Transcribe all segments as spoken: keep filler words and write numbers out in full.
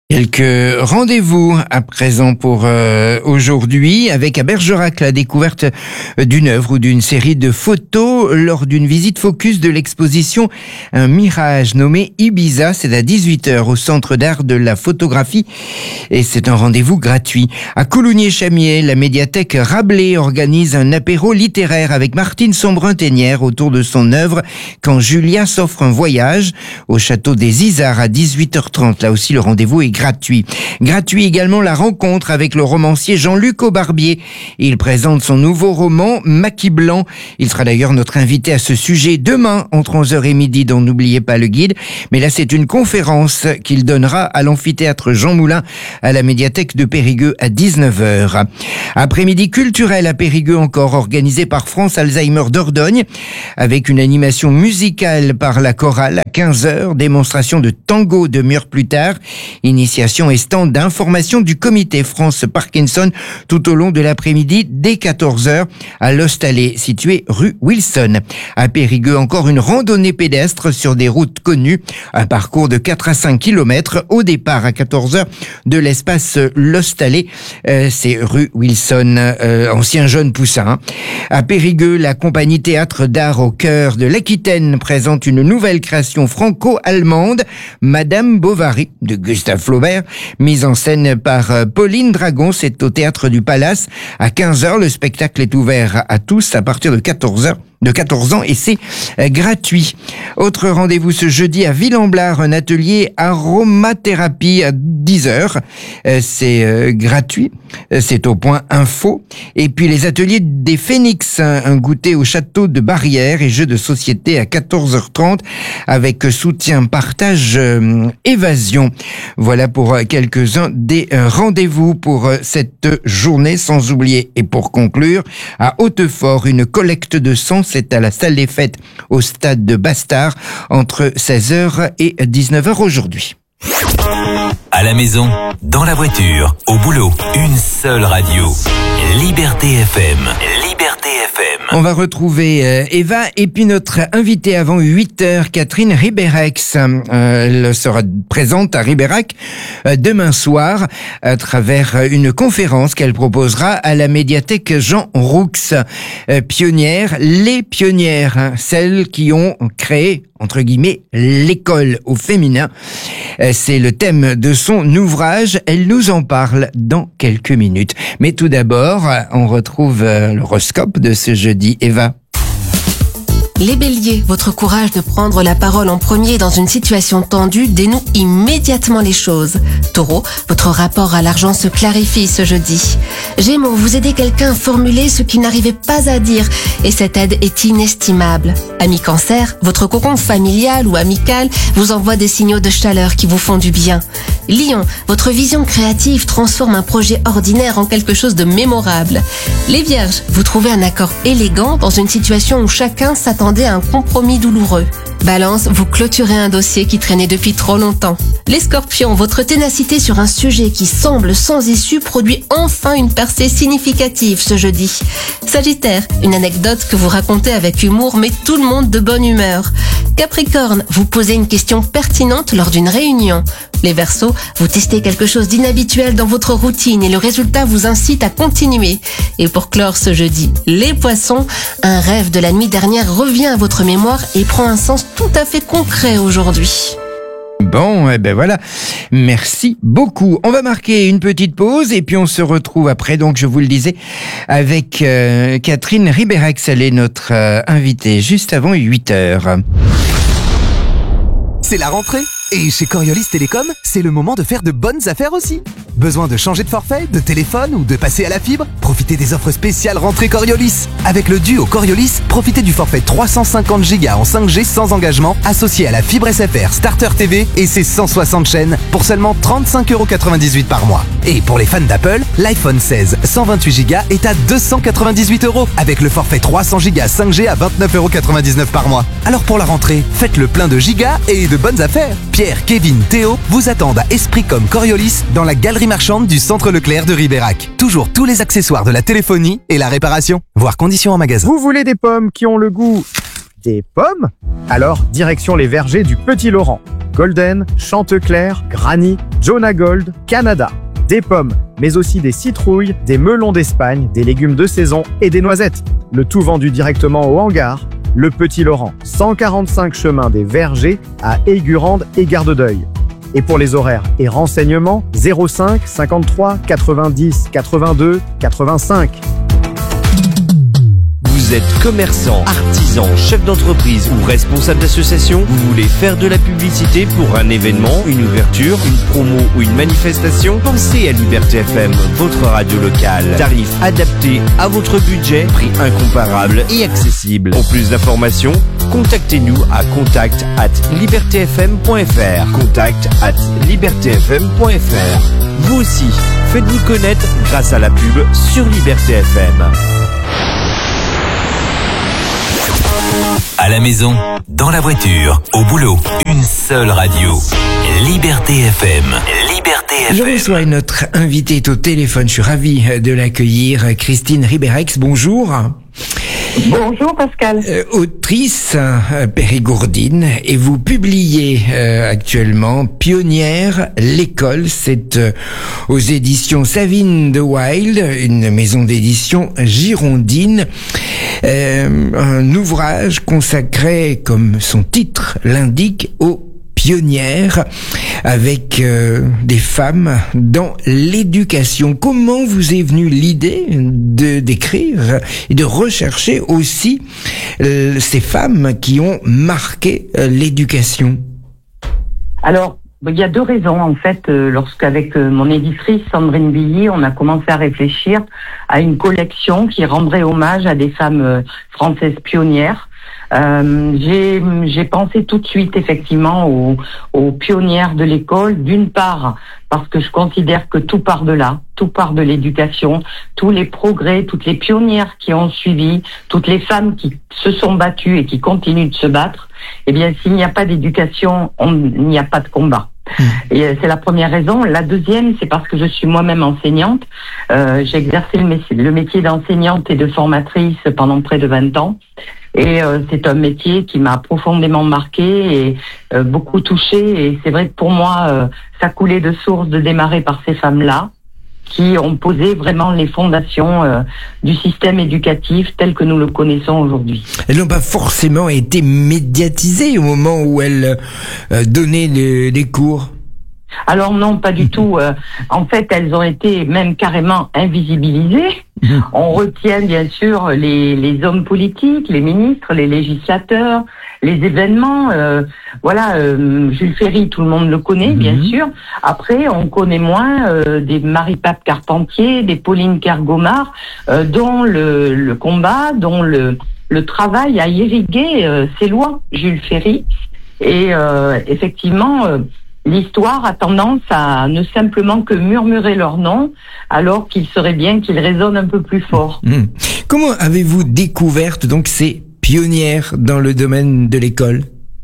Quelques rendez-vous à présent pour euh, aujourd'hui avec à Bergerac la découverte d'une œuvre ou d'une série de photos lors d'une visite focus de l'exposition Un Mirage nommé Ibiza. C'est à dix-huit heures au Centre d'art de la photographie et c'est un rendez-vous gratuit. À Coulommiers-Chamiers, la médiathèque Rabelais organise un apéro littéraire avec Martine Sombrin-Ténière autour de son œuvre Quand Julia s'offre un voyage au château des Isards à dix-huit heures trente. Là aussi le rendez-vous est gratuit. Gratuit également la rencontre avec le romancier Jean-Luc Aubarbier. Il présente son nouveau roman Maquis Blanc. Il sera d'ailleurs notre invité à ce sujet demain entre onze heures et midi, dont n'oubliez pas le guide. Mais là, c'est une conférence qu'il donnera à l'amphithéâtre Jean Moulin à la médiathèque de Périgueux à dix-neuf heures. Après-midi culturel à Périgueux encore, organisé par France Alzheimer Dordogne avec une animation musicale par la chorale à quinze heures, démonstration de tango de Murs plus tard, initiation et stand d'information du comité France Parkinson tout au long de l'après-midi dès quatorze heures à l'Hostalet, situé rue Wilson. À Périgueux, encore une randonnée pédestre sur des routes connues, un parcours de quatre à cinq kilomètres au départ à quatorze heures de l'espace L'Hostalet, euh, c'est rue Wilson, euh, ancien jeune poussin. À Périgueux, la compagnie Théâtre d'Art au cœur de l'Aquitaine présente une nouvelle création franco-allemande, Madame Bovary de Gustave Flaubert, mise en scène par Pauline Dragon. C'est au Théâtre du Palace à quinze heures. Le spectacle est ouvert à tous à partir de quatorze heures. De quatorze ans et c'est euh, gratuit. Autre rendez-vous ce jeudi à Ville-en-Blard, un atelier aromathérapie à dix heures. Euh, c'est euh, gratuit. Euh, c'est au point info. Et puis les ateliers des Phénix, un, un goûter au château de Barrières et jeux de société à quatorze heures trente avec soutien, partage, euh, évasion. Voilà pour euh, quelques-uns des euh, rendez-vous pour euh, cette journée. Sans oublier et pour conclure, à Hautefort, une collecte de sang. C'est à la salle des fêtes au stade de Bastard entre seize heures et dix-neuf heures aujourd'hui. À la maison, dans la voiture, au boulot, une seule radio. Liberté F M. Liberté F M. On va retrouver euh, Eva et puis notre invitée avant huit heures, Catherine Ribérex. Euh, elle sera présente à Ribérac euh, demain soir à travers une conférence qu'elle proposera à la médiathèque Jean Roux. Euh, pionnières, les pionnières, hein, celles qui ont créé entre guillemets, l'école au féminin. Euh, c'est le thème de son ouvrage. Elle nous en parle dans quelques minutes. Mais tout d'abord, on retrouve euh, l'horoscope de ce jeudi. Eva. Les béliers, votre courage de prendre la parole en premier dans une situation tendue dénoue immédiatement les choses. Taureau, votre rapport à l'argent se clarifie ce jeudi. Gémeaux, vous aidez quelqu'un à formuler ce qu'il n'arrivait pas à dire et cette aide est inestimable. Amis cancer, votre cocon familial ou amical vous envoie des signaux de chaleur qui vous font du bien. Lion, votre vision créative transforme un projet ordinaire en quelque chose de mémorable. Les vierges, vous trouvez un accord élégant dans une situation où chacun s'attend à un compromis douloureux. Balance, vous clôturez un dossier qui traînait depuis trop longtemps. Les scorpions, votre ténacité sur un sujet qui semble sans issue produit enfin une percée significative ce jeudi. Sagittaire, une anecdote que vous racontez avec humour met tout le monde de bonne humeur. Capricorne, vous posez une question pertinente lors d'une réunion. Les Verseaux, vous testez quelque chose d'inhabituel dans votre routine et le résultat vous incite à continuer. Et pour clore ce jeudi, les Poissons, un rêve de la nuit dernière revient à votre mémoire et prend un sens tout à fait concret aujourd'hui. Bon, eh ben voilà. Merci beaucoup. On va marquer une petite pause et puis on se retrouve après, donc je vous le disais, avec euh, Catherine Ribérex. Elle est notre euh, invitée juste avant huit heures. C'est la rentrée et chez Coriolis Télécom, c'est le moment de faire de bonnes affaires aussi. Besoin de changer de forfait, de téléphone ou de passer à la fibre? Profitez des offres spéciales rentrée Coriolis. Avec le duo Coriolis, profitez du forfait trois cent cinquante gigas en cinq G sans engagement associé à la fibre S F R Starter T V et ses cent soixante chaînes pour seulement trente-cinq euros quatre-vingt-dix-huit par mois. Et pour les fans d'Apple, l'iPhone seize cent vingt-huit gigas est à deux cent quatre-vingt-dix-huit euros avec le forfait trois cents gigas cinq G à vingt-neuf euros quatre-vingt-dix-neuf par mois. Alors pour la rentrée, faites le plein de gigas et de bonnes affaires. Pierre, Kevin, Théo vous attendent à Esprit comme Coriolis dans la galerie marchande du centre Leclerc de Ribérac. Toujours tous les accessoires de la téléphonie et la réparation. Voir conditions en magasin. Vous voulez des pommes qui ont le goût Des pommes? Alors, direction les vergers du Petit Laurent. Golden, Chantecler, Granny, Jonah Gold, Canada. Des pommes, mais aussi des citrouilles, des melons d'Espagne, des légumes de saison et des noisettes. Le tout vendu directement au hangar. Le Petit Laurent, cent quarante-cinq chemin des Vergers à Aigurande et Gardedeuil. Et pour les horaires et renseignements, zéro cinq cinquante-trois quatre-vingt-dix quatre-vingt-deux quatre-vingt-cinq. Vous êtes commerçant, artisan, chef d'entreprise ou responsable d'association? Vous voulez faire de la publicité pour un événement, une ouverture, une promo ou une manifestation? Pensez à Liberté F M, votre radio locale. Tarif adapté à votre budget, prix incomparable et accessible. Pour plus d'informations, contactez-nous à contact at liberté f m point f r. contact at liberté f m point f r. Vous aussi, faites-vous connaître grâce à la pub sur Liberté F M. À la maison, dans la voiture, au boulot, une seule radio. Liberté F M. Liberté F M. Je reçois notre invitée au téléphone. Je suis ravi de l'accueillir. Christine Ribérex, bonjour. Bonjour Pascal. Euh, autrice euh, périgourdine, et vous publiez euh, actuellement Pionnière, l'école, c'est euh, aux éditions Savine de Wild, une maison d'édition girondine, euh, un ouvrage consacré, comme son titre l'indique, aux pionnières, avec euh, des femmes dans l'éducation. Comment vous est venue l'idée de d'écrire et de rechercher aussi euh, ces femmes qui ont marqué euh, l'éducation? Alors, il y a deux raisons en fait. Euh, lorsqu'avec euh, mon éditrice Sandrine Billy, on a commencé à réfléchir à une collection qui rendrait hommage à des femmes euh, françaises pionnières. Euh, j'ai, j'ai pensé tout de suite effectivement aux, aux pionnières de l'école, d'une part parce que je considère que tout part de là, tout part de l'éducation, tous les progrès, toutes les pionnières qui ont suivi, toutes les femmes qui se sont battues et qui continuent de se battre, eh bien s'il n'y a pas d'éducation, on, il n'y a pas de combat. Et c'est la première raison. La deuxième, c'est parce que je suis moi-même enseignante. Euh, j'ai exercé le métier, le métier d'enseignante et de formatrice pendant près de vingt ans. Et euh, c'est un métier qui m'a profondément marqué et euh, beaucoup touché. Et c'est vrai que pour moi, euh, ça coulait de source de démarrer par ces femmes-là qui ont posé vraiment les fondations euh, du système éducatif tel que nous le connaissons aujourd'hui. Elles n'ont pas forcément été médiatisées au moment où elles euh, donnaient les, les cours. Alors non, pas du tout. Euh, en fait, elles ont été même carrément invisibilisées. On retient bien sûr les, les hommes politiques, les ministres, les législateurs, les événements. Euh, voilà, euh, Jules Ferry, tout le monde le connaît, bien mmh. sûr. Après, on connaît moins euh, des Marie-Pape Carpentier, des Pauline Kergomar, euh, dont le, le combat, dont le, le travail a irrigué euh, ses lois, Jules Ferry. Et euh, effectivement... Euh, L'histoire a tendance à ne simplement que murmurer leur nom, alors qu'il serait bien qu'ils résonnent un peu plus fort. Mmh. Comment avez-vous découvert donc ces pionnières dans le domaine de l'école?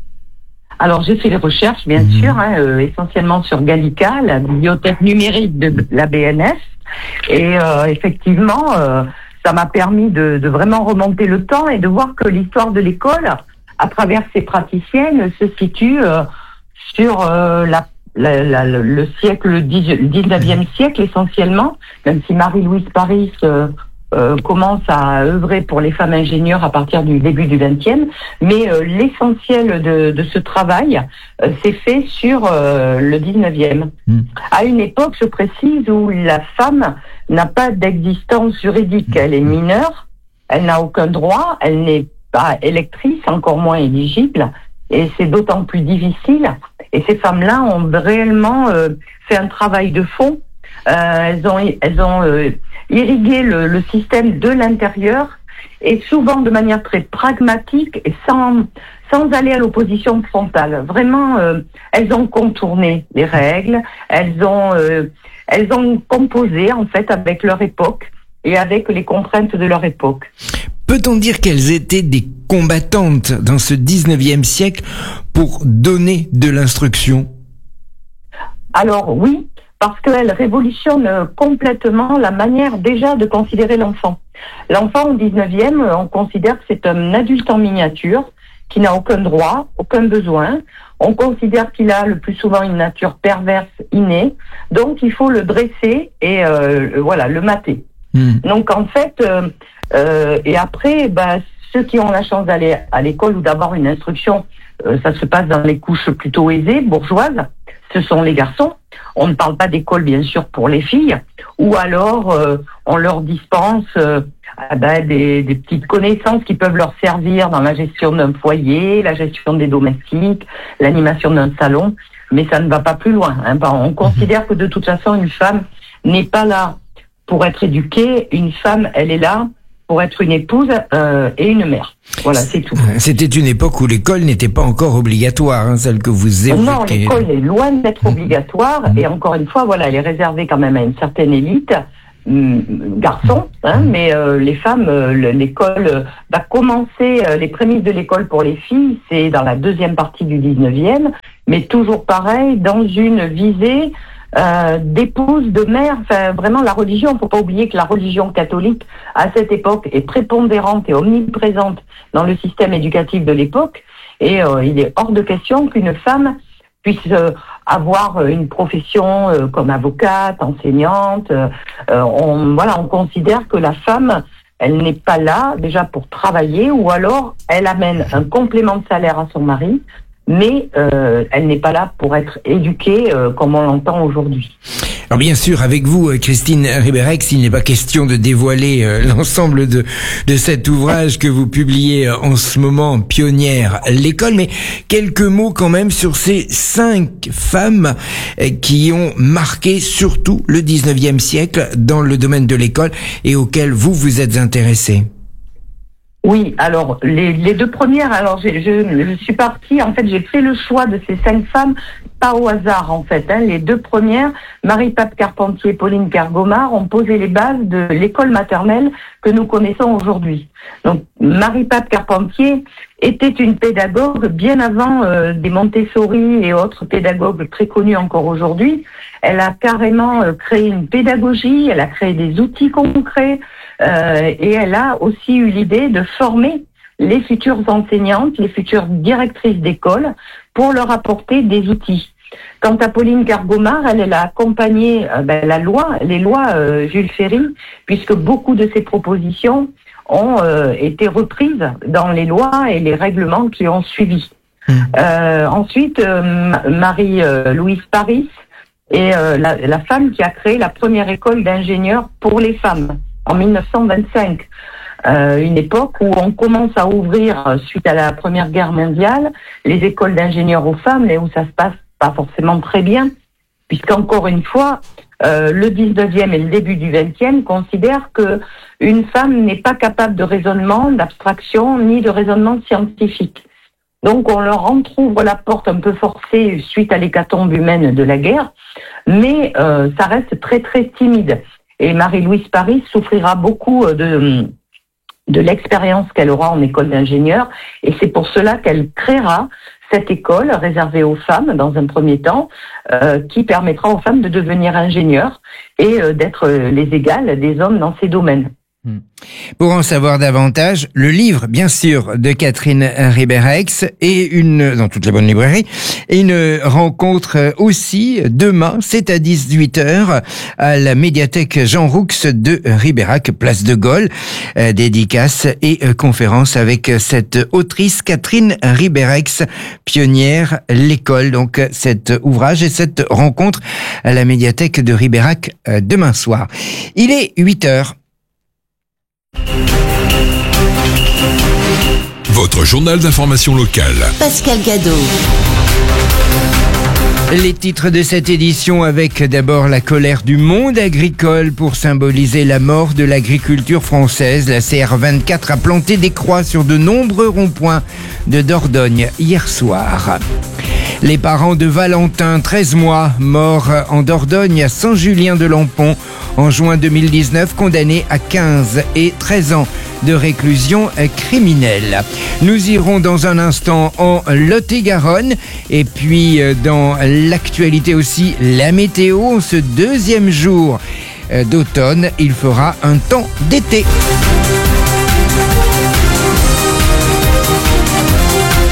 Alors j'ai fait des recherches, bien mmh. sûr, hein, euh, essentiellement sur Gallica, la bibliothèque numérique de la B N S, et euh, effectivement, euh, ça m'a permis de, de vraiment remonter le temps et de voir que l'histoire de l'école, à travers ses praticiennes, se situe euh, sur euh, la, la, la, le siècle, le dix-neuvième siècle essentiellement, même si Marie-Louise Paris euh, euh, commence à œuvrer pour les femmes ingénieures à partir du début du vingtième, mais euh, l'essentiel de, de ce travail euh, s'est fait sur euh, le dix-neuvième. Mmh. À une époque, je précise, où la femme n'a pas d'existence juridique, elle est mineure, elle n'a aucun droit, elle n'est pas électrice, encore moins éligible. Et c'est d'autant plus difficile. Et ces femmes-là ont réellement euh, fait un travail de fond. Euh, elles ont, elles ont euh, irrigué le, le système de l'intérieur, et souvent de manière très pragmatique et sans, sans aller à l'opposition frontale. Vraiment, euh, elles ont contourné les règles. Elles ont, euh, elles ont composé en fait avec leur époque et avec les contraintes de leur époque. Peut-on dire qu'elles étaient des combattantes dans ce dix-neuvième siècle pour donner de l'instruction? Alors oui, parce qu'elles révolutionnent complètement la manière déjà de considérer l'enfant. L'enfant au dix-neuvième, on considère que c'est un adulte en miniature qui n'a aucun droit, aucun besoin. On considère qu'il a le plus souvent une nature perverse innée, donc il faut le dresser et euh, voilà, le mater. Mmh. Donc en fait, euh, euh, et après, bah, ceux qui ont la chance d'aller à l'école ou d'avoir une instruction, euh, ça se passe dans les couches plutôt aisées, bourgeoises, ce sont les garçons. On ne parle pas d'école, bien sûr, pour les filles, ou alors euh, on leur dispense euh, ben, des, des petites connaissances qui peuvent leur servir dans la gestion d'un foyer, la gestion des domestiques, l'animation d'un salon, mais ça ne va pas plus loin. Hein. On considère que de toute façon, une femme n'est pas là pour être éduquée, une femme, elle est là pour être une épouse euh, et une mère. Voilà, c'est tout. C'était une époque où l'école n'était pas encore obligatoire, hein, celle que vous évoquez. Non, l'école est loin d'être mmh. obligatoire, mmh. et encore une fois, voilà, elle est réservée quand même à une certaine élite, mmh, garçons, hein, mmh. mais euh, les femmes, euh, l'école euh, va commencer, euh, les prémices de l'école pour les filles, c'est dans la deuxième partie du dix-neuvième, mais toujours pareil, dans une visée Euh, d'épouse, de mère, enfin vraiment la religion, il ne faut pas oublier que la religion catholique à cette époque est prépondérante et omniprésente dans le système éducatif de l'époque, et euh, il est hors de question qu'une femme puisse euh, avoir une profession euh, comme avocate, enseignante. Euh, on, voilà, on considère que la femme, elle n'est pas là déjà pour travailler, ou alors elle amène un complément de salaire à son mari, mais euh, elle n'est pas là pour être éduquée euh, comme on l'entend aujourd'hui. Alors bien sûr, avec vous, Christine Ribérex, il n'est pas question de dévoiler euh, l'ensemble de, de cet ouvrage que vous publiez euh, en ce moment, Pionnière, l'école, mais quelques mots quand même sur ces cinq femmes euh, qui ont marqué surtout le dix-neuvième siècle dans le domaine de l'école et auxquelles vous vous êtes intéressé. Oui, alors les, les deux premières, alors je, je, je suis partie, en fait j'ai fait le choix de ces cinq femmes, pas au hasard en fait. Hein. Les deux premières, Marie-Pape Carpentier et Pauline Kergomar, ont posé les bases de l'école maternelle que nous connaissons aujourd'hui. Donc Marie-Pape Carpentier était une pédagogue bien avant euh, des Montessori et autres pédagogues très connus encore aujourd'hui. Elle a carrément euh, créé une pédagogie, elle a créé des outils concrets, euh, et elle a aussi eu l'idée de former les futures enseignantes, les futures directrices d'école, pour leur apporter des outils. Quant à Pauline Kergomar, elle, elle a accompagné euh, ben, la loi, les lois euh, Jules Ferry, puisque beaucoup de ses propositions ont euh, été reprises dans les lois et les règlements qui ont suivi. Mmh. Euh, ensuite, euh, Marie-Louise euh, Paris est euh, la, la femme qui a créé la première école d'ingénieurs pour les femmes en mille neuf cent vingt-cinq. Euh, une époque où on commence à ouvrir, suite à la Première Guerre mondiale, les écoles d'ingénieurs aux femmes, mais où ça se passe pas forcément très bien, puisqu'encore une fois, euh, le dix-neuvième et le début du vingtième considèrent que une femme n'est pas capable de raisonnement, d'abstraction, ni de raisonnement scientifique. Donc on leur entrouvre la porte un peu forcée suite à l'hécatombe humaine de la guerre, mais euh, ça reste très très timide. Et Marie-Louise Paris souffrira beaucoup de, de l'expérience qu'elle aura en école d'ingénieur, et c'est pour cela qu'elle créera cette école réservée aux femmes dans un premier temps, euh, qui permettra aux femmes de devenir ingénieurs et euh, d'être les égales des hommes dans ces domaines. Pour en savoir davantage, le livre, bien sûr, de Catherine Ribérex et une, dans toutes les bonnes librairies, et une rencontre aussi demain, c'est à dix-huit heures, à la médiathèque Jean Roux de Ribérac, place de Gaulle, euh, dédicace et euh, conférence avec cette autrice Catherine Ribérex, Pionnière, l'école, donc cet ouvrage et cette rencontre à la médiathèque de Ribérac euh, demain soir. Il est huit heures. Votre journal d'information locale. Pascal Gadot. Les titres de cette édition avec d'abord la colère du monde agricole pour symboliser la mort de l'agriculture française. La C R vingt-quatre a planté des croix sur de nombreux ronds-points de Dordogne hier soir. Les parents de Valentin, treize mois, mort en Dordogne à Saint-Julien-de-Lampont en juin deux mille dix-neuf, condamnés à quinze et treize ans de réclusion criminelle. Nous irons dans un instant en Lot-et-Garonne et puis dans l'actualité aussi, la météo. Ce deuxième jour d'automne, il fera un temps d'été.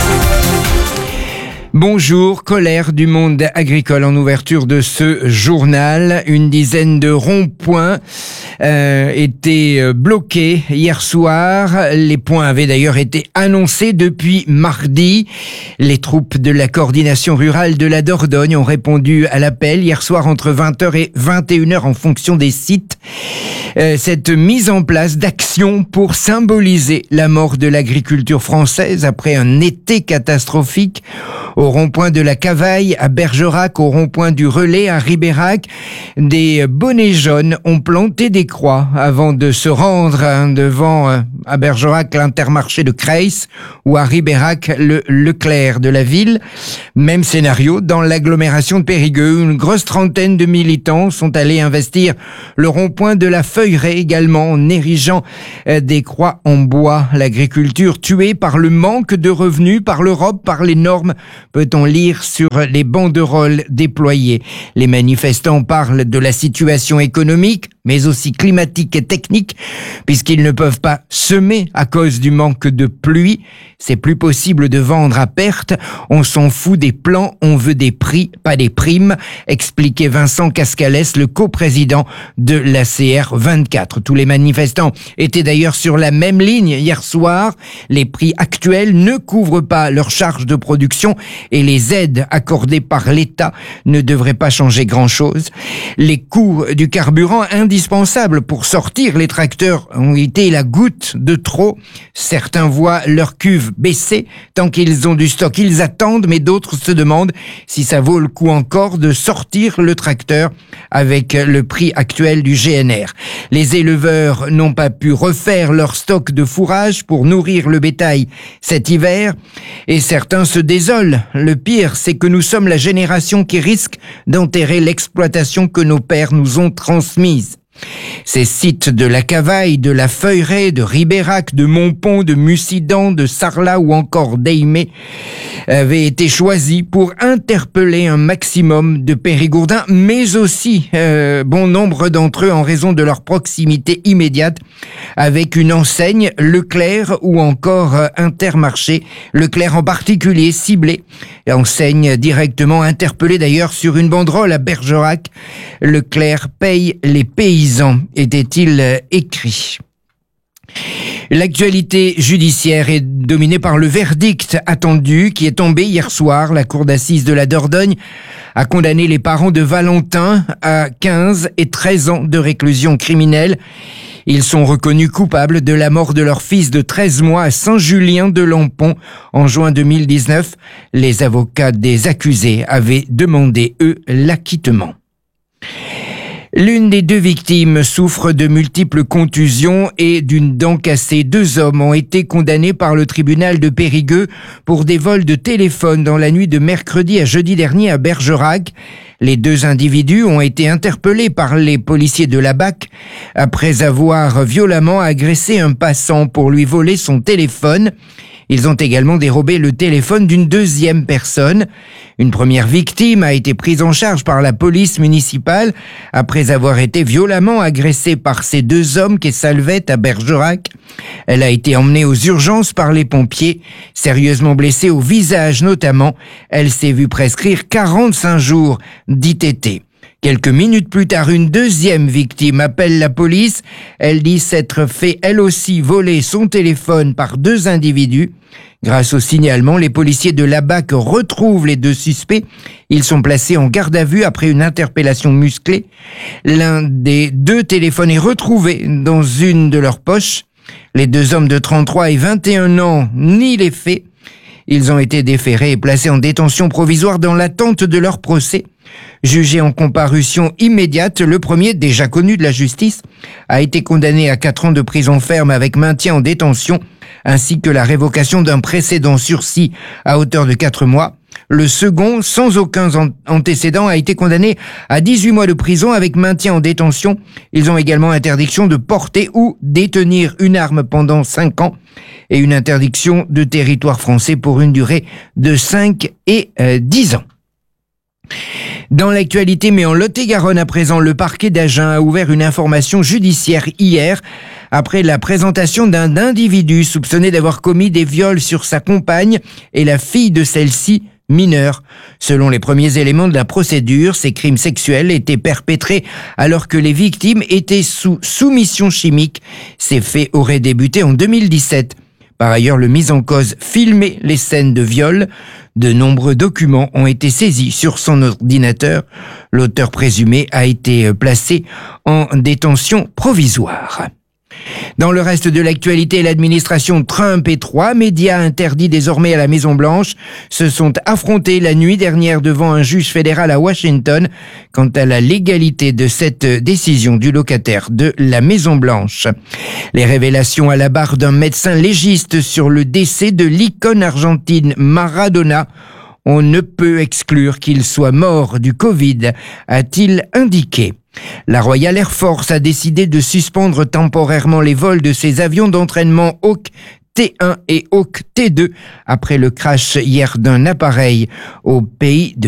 Bonjour, colère du monde agricole en ouverture de ce journal. Une dizaine de ronds-points euh, étaient bloqués hier soir. Les points avaient d'ailleurs été annoncés depuis mardi. Les troupes de la coordination rurale de la Dordogne ont répondu à l'appel hier soir entre vingt heures et vingt et une heures en fonction des sites. Euh, cette mise en place d'actions pour symboliser la mort de l'agriculture française après un été catastrophique. Au rond-point de la Cavaille, à Bergerac, au rond-point du Relais, à Ribérac, des bonnets jaunes ont planté des croix avant de se rendre hein, devant, euh, à Bergerac, l'Intermarché de Creys, ou à Ribérac, le Leclerc de la ville. Même scénario dans l'agglomération de Périgueux. Une grosse trentaine de militants sont allés investir le rond-point de la Feuilleraie également, en érigeant euh, des croix en bois. L'agriculture tuée par le manque de revenus, par l'Europe, par les normes, peut-on lire sur les banderoles déployées. Les manifestants parlent de la situation économique, mais aussi climatique et technique, puisqu'ils ne peuvent pas semer à cause du manque de pluie. C'est plus possible de vendre à perte. On s'en fout des plans, on veut des prix, pas des primes, expliquait Vincent Cascalès, le coprésident de l'A C R vingt-quatre. Tous les manifestants étaient d'ailleurs sur la même ligne hier soir. Les prix actuels ne couvrent pas leurs charges de production et les aides accordées par l'État ne devraient pas changer grand-chose. Les coûts du carburant indispensables pour sortir les tracteurs ont été la goutte de trop. Certains voient leur cuve baisser tant qu'ils ont du stock. Ils attendent, mais d'autres se demandent si ça vaut le coup encore de sortir le tracteur avec le prix actuel du G N R. Les éleveurs n'ont pas pu refaire leur stock de fourrage pour nourrir le bétail cet hiver et certains se désolent. Le pire, c'est que nous sommes la génération qui risque d'enterrer l'exploitation que nos pères nous ont transmise. Ces sites de la Cavaille, de la Feuilleraie, de Ribérac, de Montpont, de Mussidan, de Sarlat ou encore d'Aimé avaient été choisis pour interpeller un maximum de Périgourdins, mais aussi euh, bon nombre d'entre eux en raison de leur proximité immédiate avec une enseigne, Leclerc ou encore euh, Intermarché. Leclerc en particulier ciblé, enseigne directement interpellée d'ailleurs sur une banderole à Bergerac. Leclerc paye les paysans, était-il écrit. L'actualité judiciaire est dominée par le verdict attendu qui est tombé hier soir. La cour d'assises de la Dordogne a condamné les parents de Valentin à quinze et treize ans de réclusion criminelle. Ils sont reconnus coupables de la mort de leur fils de treize mois à Saint-Julien-de-Lampont en juin deux mille dix-neuf. Les avocats des accusés avaient demandé, eux, l'acquittement. L'une des deux victimes souffre de multiples contusions et d'une dent cassée. Deux hommes ont été condamnés par le tribunal de Périgueux pour des vols de téléphone dans la nuit de mercredi à jeudi dernier à Bergerac. Les deux individus ont été interpellés par les policiers de la B A C après avoir violemment agressé un passant pour lui voler son téléphone. Ils ont également dérobé le téléphone d'une deuxième personne. Une première victime a été prise en charge par la police municipale après avoir été violemment agressée par ces deux hommes qui Salvette à Bergerac. Elle a été emmenée aux urgences par les pompiers, sérieusement blessée au visage notamment. Elle s'est vue prescrire quarante-cinq jours d'I T T. Quelques minutes plus tard, une deuxième victime appelle la police. Elle dit s'être fait elle aussi voler son téléphone par deux individus. Grâce au signalement, les policiers de l'A B A C retrouvent les deux suspects. Ils sont placés en garde à vue après une interpellation musclée. L'un des deux téléphones est retrouvé dans une de leurs poches. Les deux hommes de trente-trois et vingt et un ans nient les faits. Ils ont été déférés et placés en détention provisoire dans l'attente de leur procès. Jugé en comparution immédiate, le premier, déjà connu de la justice, a été condamné à quatre ans de prison ferme avec maintien en détention, ainsi que la révocation d'un précédent sursis à hauteur de quatre mois. Le second, sans aucun antécédent, a été condamné à dix-huit mois de prison avec maintien en détention. Ils ont également interdiction de porter ou détenir une arme pendant cinq ans et une interdiction de territoire français pour une durée de cinq et dix ans. Dans l'actualité, mais en Lot-et-Garonne à présent, le parquet d'Agen a ouvert une information judiciaire hier après la présentation d'un individu soupçonné d'avoir commis des viols sur sa compagne et la fille de celle-ci mineur. Selon les premiers éléments de la procédure, ces crimes sexuels étaient perpétrés alors que les victimes étaient sous soumission chimique. Ces faits auraient débuté en deux mille dix-sept. Par ailleurs, le mis en cause filmait les scènes de viol. De nombreux documents ont été saisis sur son ordinateur. L'auteur présumé a été placé en détention provisoire. Dans le reste de l'actualité, l'administration Trump et trois médias interdits désormais à la Maison-Blanche se sont affrontés la nuit dernière devant un juge fédéral à Washington quant à la légalité de cette décision du locataire de la Maison-Blanche. Les révélations à la barre d'un médecin légiste sur le décès de l'icône argentine Maradona. On ne peut exclure qu'il soit mort du Covid, a-t-il indiqué. La Royal Air Force a décidé de suspendre temporairement les vols de ses avions d'entraînement Hawk T un et Hawk T deux après le crash hier d'un appareil au pays de